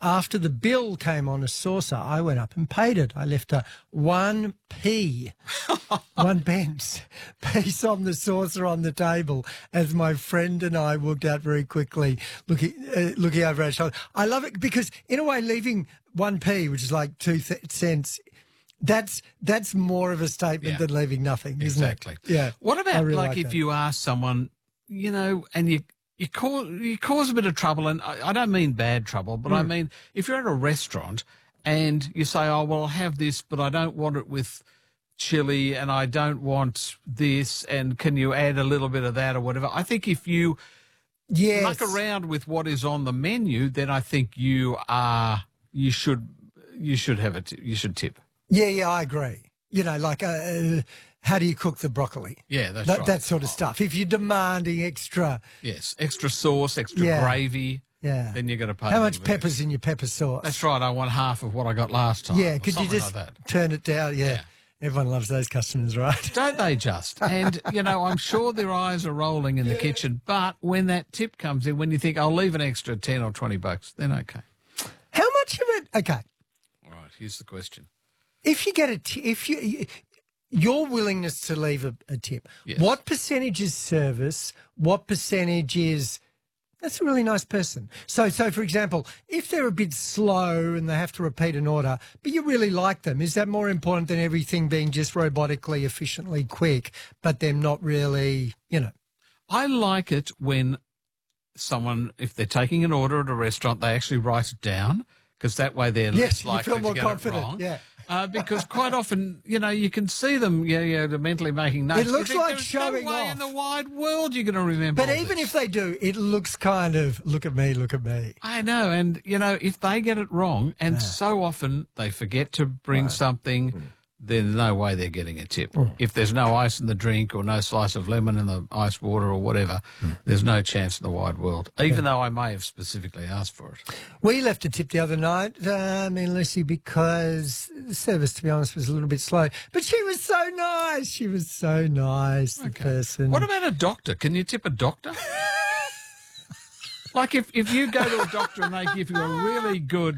after the bill came on a saucer, I went up and paid it. I left a 1p, 1 pence piece on the saucer on the table as my friend and I walked out very quickly, looking over our shoulder. I love it because, in a way, leaving 1p, which is like 2 cents, that's more of a statement than leaving nothing, isn't it? Exactly. Yeah. What about really like if that. you ask someone, and you cause a bit of trouble, and I don't mean bad trouble, but I mean if you're at a restaurant and you say, oh, well, I'll have this, but I don't want it with chili and I don't want this, and can you add a little bit of that or whatever? I think if you muck around with what is on the menu, then I think you should tip. Yeah, I agree. Like how do you cook the broccoli? Yeah, that's right. That sort of stuff. If you're demanding extra... Yes, extra sauce, extra gravy, then you're going to pay. How much pepper's in your pepper sauce? That's right, I want half of what I got last time. Yeah, could you just turn it down? Yeah. Everyone loves those customers, right? Don't they just? And, I'm sure their eyes are rolling in the kitchen, but when that tip comes in, when you think, I'll leave an extra 10 or 20 bucks, then okay. How much of it... Okay. All right, here's the question. If you get your willingness to leave a tip, what percentage is service? What percentage is, that's a really nice person? So for example, if they're a bit slow and they have to repeat an order, but you really like them, is that more important than everything being just robotically, efficiently quick, but them not really, I like it when someone, if they're taking an order at a restaurant, they actually write it down, because that way they're less likely to get it wrong. Yeah. Because quite often, you can see them, they're mentally making notes. It looks like showing no way off. in the wide world you're going to remember. But even if they do, it looks kind of, look at me, look at me. I know, and, if they get it wrong, and so often they forget to bring something, there's no way they're getting a tip. If there's no ice in the drink or no slice of lemon in the ice water or whatever, there's no chance in the wide world, even though I may have specifically asked for it. We left a tip the other night, Lucy, because the service, to be honest, was a little bit slow. But she was so nice. The person. What about a doctor? Can you tip a doctor? Like if you go to a doctor and they give you a really good,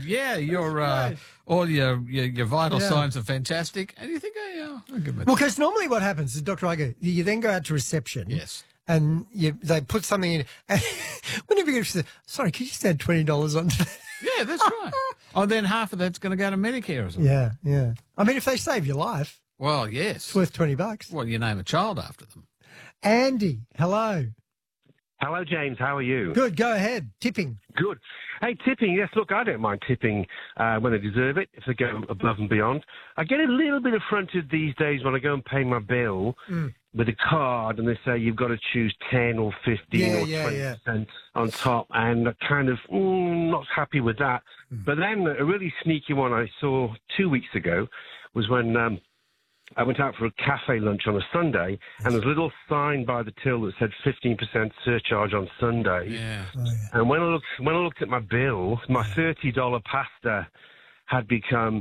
all your vital signs are fantastic, and you think, I'll give it. Well, because normally what happens is, Dr. Igo, you then go out to reception. Yes. And they put something in. And whenever you say, sorry, could you just add $20 on to that? Yeah, that's right. Oh, then half of that's going to go to Medicare or something. Yeah. I mean, if they save your life. Well, yes. It's worth $20. Well, you name a child after them. Andy, hello. Hello, James. How are you? Good. Go ahead. Tipping. Good. Hey, tipping. Yes, look, I don't mind tipping when they deserve it, if they go above and beyond. I get a little bit affronted these days when I go and pay my bill with a card and they say you've got to choose 10 or 15 or 20% on top, and I'm kind of not happy with that. But then a really sneaky one I saw 2 weeks ago was when I went out for a cafe lunch on a Sunday, and there's a little sign by the till that said 15% surcharge on Sunday. Yeah. And when I looked at my bill, my $30 pasta had become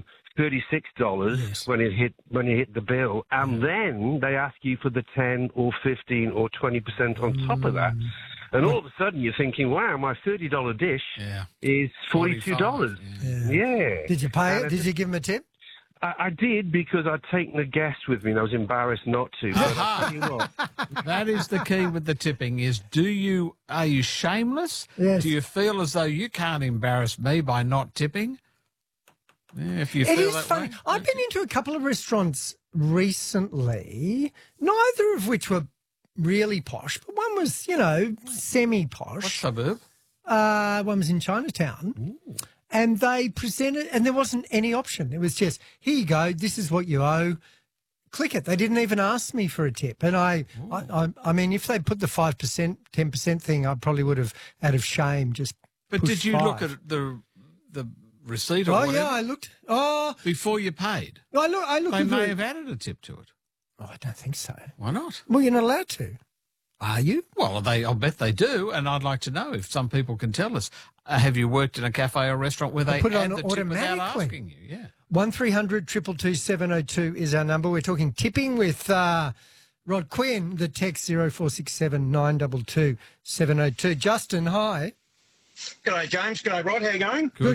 $36 when it hit the bill, and then they ask you for the 10 or 15 or 20% on top of that. And all of a sudden you're thinking, wow, my $30 dish is $42. Yeah. Did you pay it? Did you give them a tip? I did, because I'd taken a guest with me and I was embarrassed not to. But I'll tell you what. That is the key with the tipping is, are you shameless? Yes. Do you feel as though you can't embarrass me by not tipping? Yeah, if you It feel is that funny. way. I've been into a couple of restaurants recently, neither of which were really posh, but one was, semi-posh. What suburb? One was in Chinatown. Ooh. And they presented, and there wasn't any option. It was just, here you go, this is what you owe. Click it. They didn't even ask me for a tip. And I mean, if they put the 5%, 10% thing, I probably would have, out of shame, just But pushed did you 5. look at the receipt or whatever? Yeah, I looked. Before you paid? I looked. They may have added a tip to it. Oh, I don't think so. Why not? Well, you're not allowed to. Are you? Well, I'll bet they do, and I'd like to know if some people can tell us. Have you worked in a cafe or restaurant where they put it add on the tip without automatically? asking you? Yeah. 1300 222 702 is our number. We're talking tipping with Rod Quinn. The text 0467 922 702. Justin, hi. G'day, James. G'day, Rod. How you going? Good.